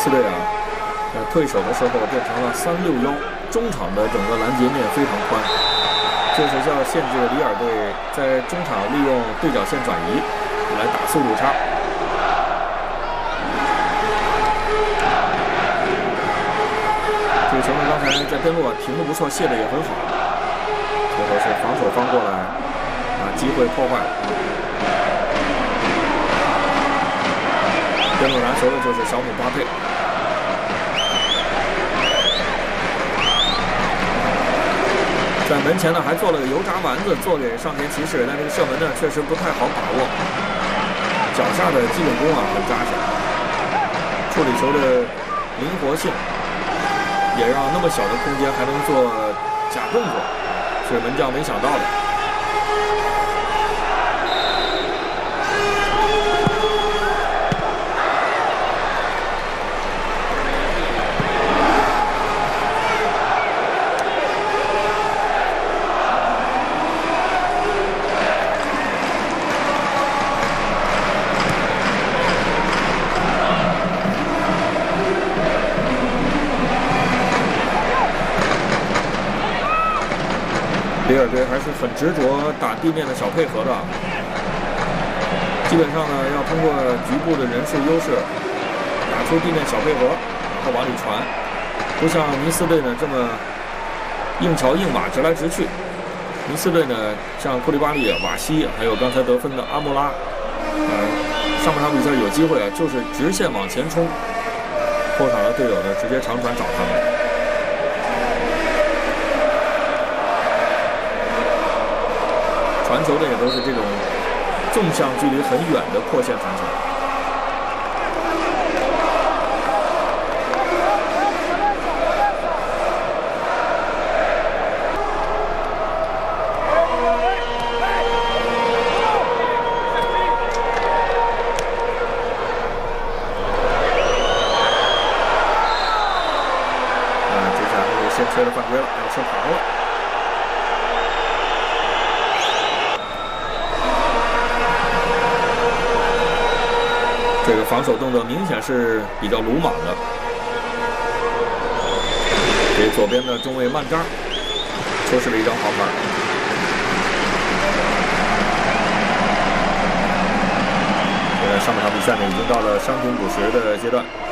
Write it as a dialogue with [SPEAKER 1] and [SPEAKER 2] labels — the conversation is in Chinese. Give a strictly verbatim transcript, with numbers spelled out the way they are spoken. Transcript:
[SPEAKER 1] 斯队啊，在退守的时候变成了三六幺，中场的整个拦截面非常宽，就是要限制里尔队在中场利用对角线转移来打速度差。这个球呢，刚才在边路啊停得不错，卸的也很好，最后是防守方过来把机会破坏。 边路拿球的就是小姆巴佩，在门前呢还做了个油炸丸子，做给上田骑士，但这个射门呢确实不太好把握，脚下的基本功啊很扎实，处理球的灵活性，也让那么小的空间还能做假动作，是门将没想到的。 里尔队还是很执着打地面的小配合的，基本上呢要通过局部的人数优势打出地面小配合，然后往里传，不像尼斯队呢这么硬桥硬马直来直去。尼斯队呢像库利巴利、瓦西，还有刚才得分的阿穆拉，呃，上半场比赛有机会啊，就是直线往前冲，后场的队友呢直接长传找他们。 传球的也都是这种纵向距离很远的破线传球。啊，这下是先吹了犯规了，要吃黄了。 这个防守动作明显是比较鲁莽的，给左边的中卫曼扎出示了一张黄牌。现在上半场比赛呢，已经到了伤停补时的阶段。